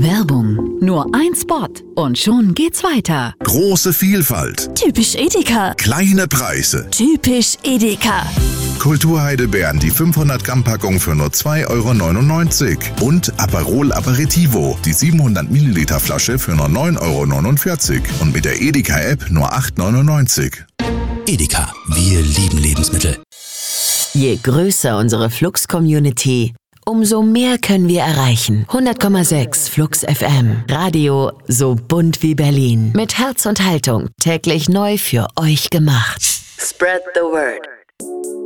Werbung. Nur ein Spot und schon geht's weiter. Große Vielfalt. Typisch Edeka. Kleine Preise. Typisch Edeka. Kulturheidelbeeren, die 500 Gramm Packung für nur 2,99 € und Aperol Aperitivo, die 700 Milliliter Flasche für nur 9,49 € und mit der Edeka-App nur 8,99 €. Edeka, wir lieben Lebensmittel. Je größer unsere Flux-Community, umso mehr können wir erreichen. 100,6 Flux FM. Radio so bunt wie Berlin. Mit Herz und Haltung. Täglich neu für euch gemacht. Spread the word.